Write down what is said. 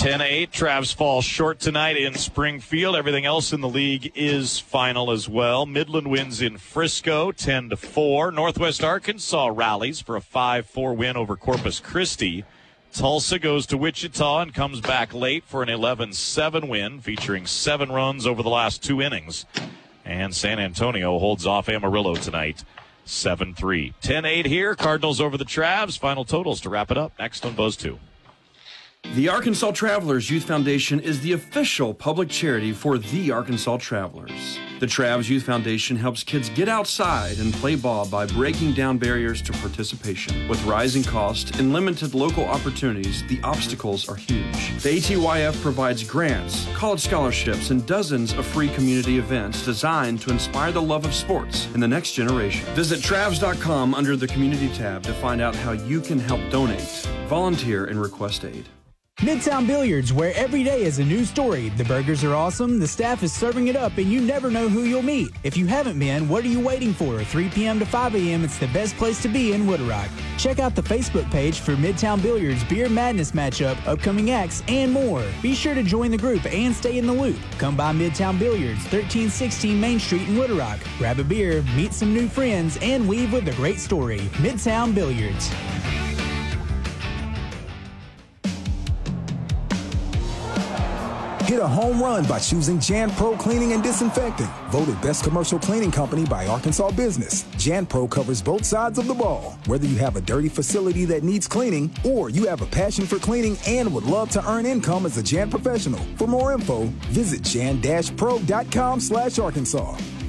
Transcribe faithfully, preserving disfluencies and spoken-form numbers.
ten eight, Travs fall short tonight in Springfield. Everything else in the league is final as well. Midland wins in Frisco, ten to four. Northwest Arkansas rallies for a five four win over Corpus Christi. Tulsa goes to Wichita and comes back late for an eleven seven win, featuring seven runs over the last two innings. And San Antonio holds off Amarillo tonight, seven three. ten eight here, Cardinals over the Travs. Final totals to wrap it up next on Buzz two. The Arkansas Travelers Youth Foundation is the official public charity for the Arkansas Travelers. The Travs Youth Foundation helps kids get outside and play ball by breaking down barriers to participation. With rising costs and limited local opportunities, the obstacles are huge. The A T Y F provides grants, college scholarships, and dozens of free community events designed to inspire the love of sports in the next generation. Visit Travs dot com under the Community tab to find out how you can help donate, volunteer, and request aid. Midtown Billiards, where every day is a new story. The burgers are awesome, the staff is serving it up, and you never know who you'll meet. If you haven't been, what are you waiting for? three p.m. to five a.m., it's the best place to be in Woodrock. Check out the Facebook page for Midtown Billiards Beer Madness matchup, upcoming acts, and more. Be sure to join the group and stay in the loop. Come by Midtown Billiards, thirteen sixteen Main Street in Woodrock. Grab a beer, meet some new friends, and leave with a great story. Midtown Billiards. Hit a home run by choosing Jan Pro Cleaning and Disinfecting. Voted best commercial cleaning company by Arkansas Business. Jan Pro covers both sides of the ball. Whether you have a dirty facility that needs cleaning or you have a passion for cleaning and would love to earn income as a Jan professional. For more info, visit jan dash pro dot com slash Arkansas.